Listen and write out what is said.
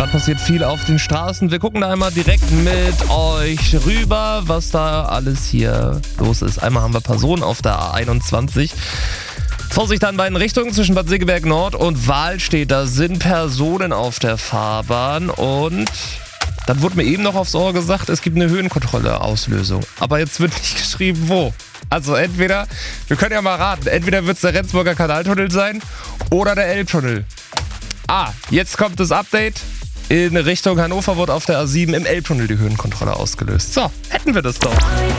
passiert viel auf den Straßen. Wir gucken da einmal direkt mit euch rüber, was da alles hier los ist. Einmal haben wir Personen auf der A21. Vorsicht an beiden Richtungen zwischen Bad Segeberg Nord und Wahlstedt. Da sind Personen auf der Fahrbahn und dann wurde mir eben noch aufs Ohr gesagt, es gibt eine Höhenkontrolle-Auslösung. Aber jetzt wird nicht geschrieben, wo. Also entweder, wir können ja mal raten, entweder wird es der Rendsburger Kanaltunnel sein oder der Elbtunnel. Jetzt kommt das Update. In Richtung Hannover wurde auf der A7 im Elbtunnel die Höhenkontrolle ausgelöst. So, hätten wir das doch.